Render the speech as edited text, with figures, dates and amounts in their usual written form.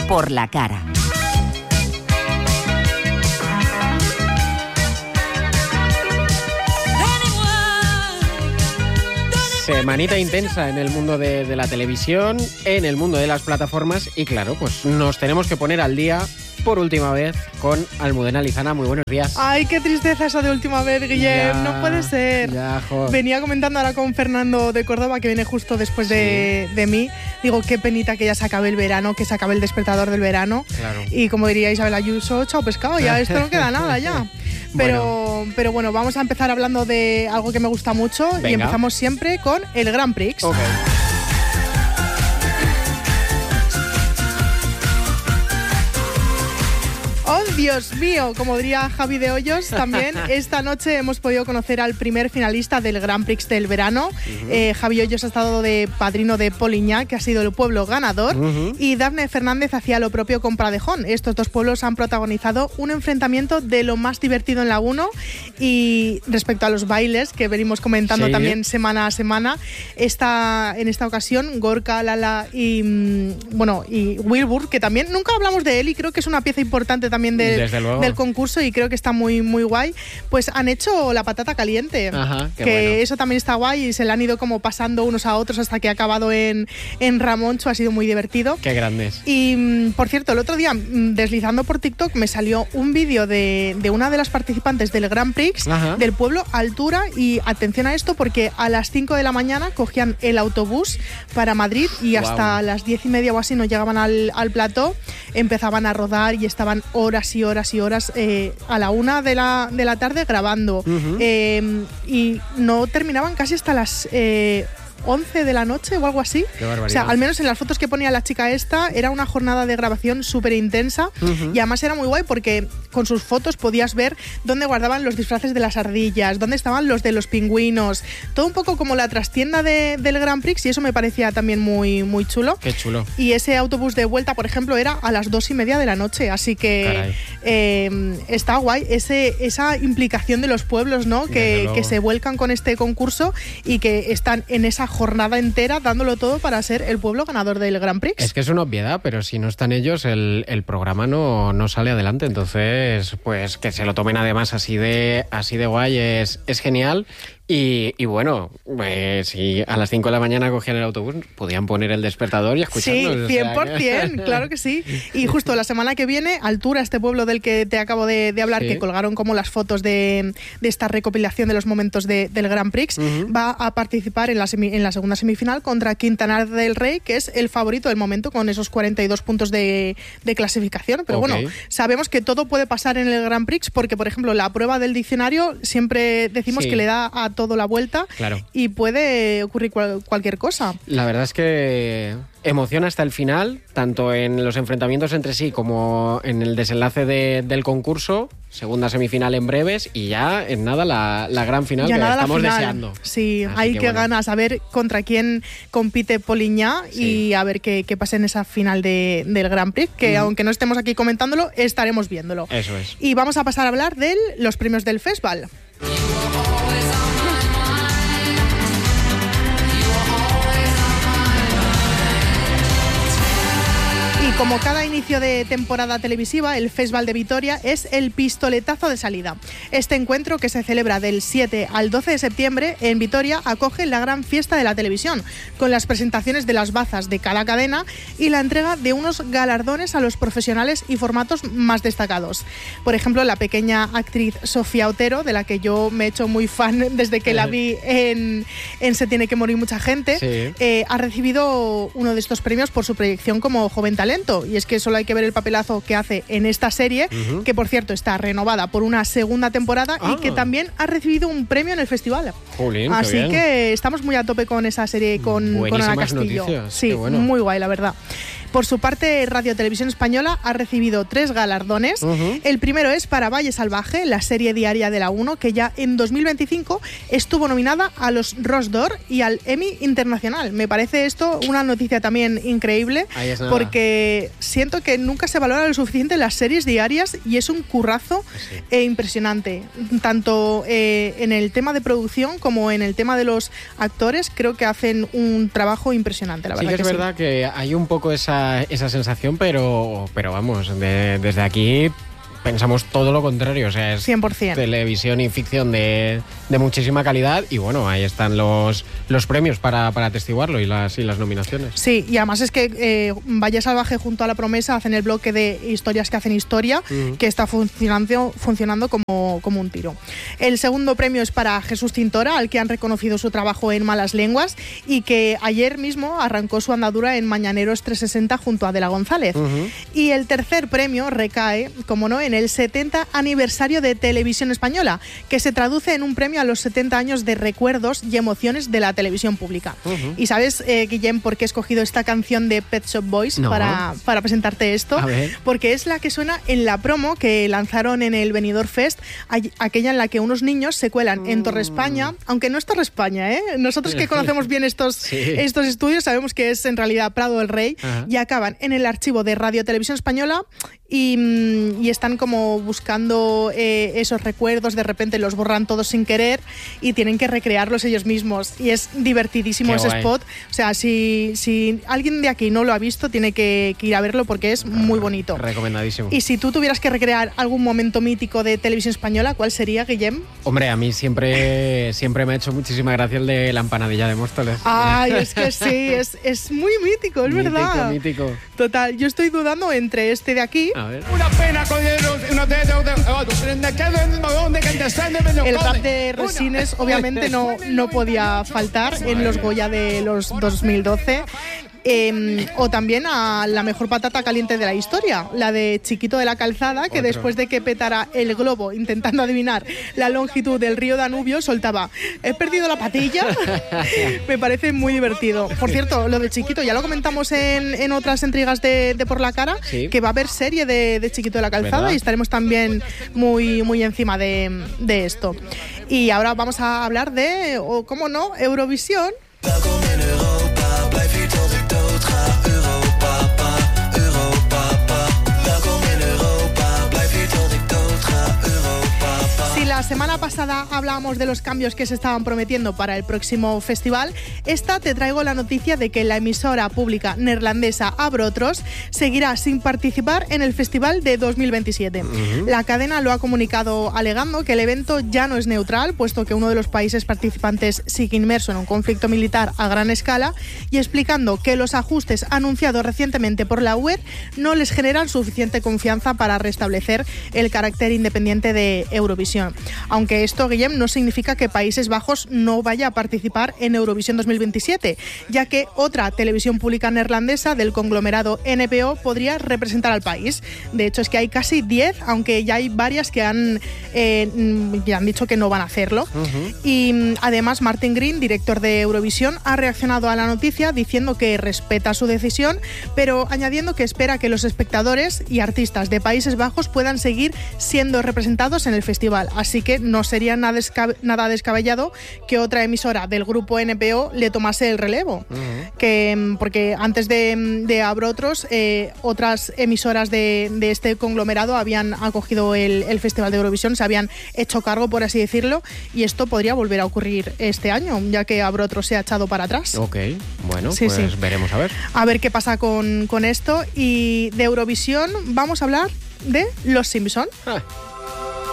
por la cara. Semanita intensa en el mundo de la televisión, en el mundo de las plataformas y claro, pues nos tenemos que poner al día por última vez con Almudena Lizana. Muy buenos días. Ay, qué tristeza esa de última vez, Guillem. No puede ser. Venía comentando ahora con Fernando de Córdoba, que viene justo después de mí. Digo, qué penita que ya se acabe el verano, que se acabe el despertador del verano. Claro. Y como diría Isabel Ayuso, chao pescado, ya esto no queda nada ya. Pero bueno, vamos a empezar hablando de algo que me gusta mucho. Venga. Y empezamos siempre con el Grand Prix. Okay. ¡Oh, Dios mío! Como diría Javi de Hoyos, también esta noche hemos podido conocer al primer finalista del Grand Prix del verano. Javi Hoyos ha estado de padrino de Poliñá, que ha sido el pueblo ganador, y Dafne Fernández hacía lo propio con Pradejón. Estos dos pueblos han protagonizado un enfrentamiento de lo más divertido en la 1. Y respecto a los bailes, que venimos comentando también semana a semana, en esta ocasión Gorka, Lala y Wilbur, que también nunca hablamos de él y creo que es una pieza importante también del concurso y creo que está muy, muy guay, pues han hecho la patata caliente. Ajá, que bueno. Eso también está guay y se le han ido como pasando unos a otros hasta que ha acabado en Ramoncho. Ha sido muy divertido. Qué grandes. Y por cierto, el otro día deslizando por TikTok me salió un vídeo de una de las participantes del Grand Prix del pueblo Altura, y atención a esto porque a las 5 de la mañana cogían el autobús para Madrid y hasta las 10:30 o así no llegaban al plató, empezaban a rodar y estaban horas y horas y horas a la 1 de la tarde grabando y no terminaban casi hasta las 11 de la noche o algo así. Qué barbaridad. O sea, al menos en las fotos que ponía la chica esta, era una jornada de grabación súper intensa y además era muy guay porque con sus fotos podías ver dónde guardaban los disfraces de las ardillas, dónde estaban los de los pingüinos, todo un poco como la trastienda del Grand Prix, y eso me parecía también muy, muy chulo. Qué chulo. Y ese autobús de vuelta, por ejemplo, era a las 2:30 de la noche, así que está guay esa implicación de los pueblos, ¿no? Que se vuelcan con este concurso y que están en esa jornada entera dándolo todo para ser el pueblo ganador del Grand Prix. Es que es una obviedad, pero si no están ellos, el programa no sale adelante. Entonces, pues que se lo tomen además así de guay es genial. Y bueno, si a las 5 de la mañana cogían el autobús, podían poner el despertador y escucharnos. Sí, 100%, claro que sí. Y justo la semana que viene, Altura, este pueblo del que te acabo de hablar, que colgaron como las fotos de esta recopilación de los momentos del Grand Prix, va a participar en la segunda semifinal contra Quintanar del Rey, que es el favorito del momento con esos 42 puntos de clasificación. Pero bueno, sabemos que todo puede pasar en el Grand Prix porque, por ejemplo, la prueba del diccionario siempre decimos que le da a todo la vuelta y puede ocurrir cualquier cosa. La verdad es que emociona hasta el final, tanto en los enfrentamientos entre sí como en el desenlace del concurso. Segunda semifinal en breves y ya en nada la gran final ya que estamos deseando. Sí, hay que ganas a ver contra quién compite Poliñá y a ver qué pasa en esa final del Grand Prix, que aunque no estemos aquí comentándolo, estaremos viéndolo. Eso es. Y vamos a pasar a hablar de los premios del festival. Y como cada inicio de temporada televisiva, el Festival de Vitoria es el pistoletazo de salida. Este encuentro, que se celebra del 7 al 12 de septiembre en Vitoria, acoge la gran fiesta de la televisión, con las presentaciones de las bazas de cada cadena y la entrega de unos galardones a los profesionales y formatos más destacados. Por ejemplo, la pequeña actriz Sofía Otero, de la que yo me he hecho muy fan desde que la vi en Se tiene que morir mucha gente, ha recibido uno de estos premios por su proyección como joven talento. Y es que solo hay que ver el papelazo que hace en esta serie, que por cierto está renovada por una segunda temporada y que también ha recibido un premio en el festival. Jolín, así que estamos muy a tope con esa serie con Ana Castillo. Noticias. Sí, bueno. Muy guay, la verdad. Por su parte, Radio Televisión Española ha recibido 3 galardones. El primero es para Valle Salvaje, la serie diaria de la 1, que ya en 2025 estuvo nominada a los Ros d'Or y al Emmy Internacional. Me parece esto una noticia también increíble, porque siento que nunca se valora lo suficiente las series diarias y es un currazo impresionante. Tanto en el tema de producción como en el tema de los actores, creo que hacen un trabajo impresionante, la verdad. Sí, que es verdad que hay un poco esa esa sensación, pero vamos, desde aquí pensamos todo lo contrario, o sea, es 100%. televisión y ficción de muchísima calidad y bueno, ahí están los premios para atestiguarlo y las nominaciones. Sí, y además es que Valle Salvaje junto a La Promesa hacen el bloque de historias que hacen historia, que está funcionando como un tiro. El segundo premio es para Jesús Tintora, al que han reconocido su trabajo en Malas Lenguas y que ayer mismo arrancó su andadura en Mañaneros 360 junto a Adela González. Y el tercer premio recae, como no, en el 70 aniversario de Televisión Española, que se traduce en un premio a los 70 años de recuerdos y emociones de la televisión pública. ¿Y sabes, Guillem, por qué he escogido esta canción de Pet Shop Boys para presentarte esto? Porque es la que suena en la promo que lanzaron en el Benidorm Fest, aquella en la que unos niños se cuelan en Torre España, aunque no es Torre España, ¿eh? Nosotros que conocemos bien estos estudios sabemos que es en realidad Prado del Rey, y acaban en el archivo de Radio Televisión Española y están como buscando esos recuerdos, de repente los borran todos sin querer y tienen que recrearlos ellos mismos, y es divertidísimo ese spot. O sea, si alguien de aquí no lo ha visto, tiene que ir a verlo porque es muy bonito. Recomendadísimo. Y si tú tuvieras que recrear algún momento mítico de Televisión Española, ¿cuál sería, Guillem? Hombre, a mí siempre me ha hecho muchísima gracia el de la empanadilla de Móstoles. Ay, es que sí, es muy mítico, es verdad. Mítico. Total, yo estoy dudando entre este de aquí. A ver. El rap de Resines obviamente no podía faltar en los Goya de los 2012. O también a la mejor patata caliente de la historia, la de Chiquito de la Calzada, que después de que petara el globo intentando adivinar la longitud del río Danubio, soltaba: he perdido la patilla. Me parece muy divertido. Por cierto, lo de Chiquito ya lo comentamos en otras intrigas de Por la Cara, que va a haber serie de Chiquito de la Calzada, ¿verdad? Y estaremos también muy encima de esto. Y ahora vamos a hablar de, ¿cómo no?, Eurovisión. La semana pasada hablábamos de los cambios que se estaban prometiendo para el próximo festival. Esta te traigo la noticia de que la emisora pública neerlandesa Abrotros seguirá sin participar en el festival de 2027. La cadena lo ha comunicado alegando que el evento ya no es neutral, puesto que uno de los países participantes sigue inmerso en un conflicto militar a gran escala, y explicando que los ajustes anunciados recientemente por la UE no les generan suficiente confianza para restablecer el carácter independiente de Eurovisión. Aunque esto, Guillem, no significa que Países Bajos no vaya a participar en Eurovisión 2027, ya que otra televisión pública neerlandesa del conglomerado NPO podría representar al país. De hecho, es que hay casi 10, aunque ya hay varias que han dicho que no van a hacerlo. Y además, Martin Green, director de Eurovisión, ha reaccionado a la noticia diciendo que respeta su decisión, pero añadiendo que espera que los espectadores y artistas de Países Bajos puedan seguir siendo representados en el festival. Así que no sería nada descabellado que otra emisora del grupo NPO le tomase el relevo. Porque antes de Abrotros, otras emisoras de este conglomerado habían acogido el Festival de Eurovisión, se habían hecho cargo, por así decirlo, y esto podría volver a ocurrir este año, ya que Abrotros se ha echado para atrás. Ok, bueno, pues veremos a ver. A ver qué pasa con esto. Y de Eurovisión vamos a hablar de Los Simpson.